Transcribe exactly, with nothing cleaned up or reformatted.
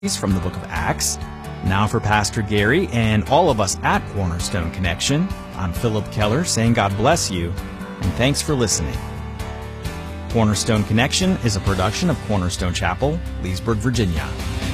from the book of Acts. Now for Pastor Gary and all of us at Cornerstone Connection, I'm Philip Keller saying God bless you and thanks for listening. Cornerstone Connection is a production of Cornerstone Chapel, Leesburg, Virginia.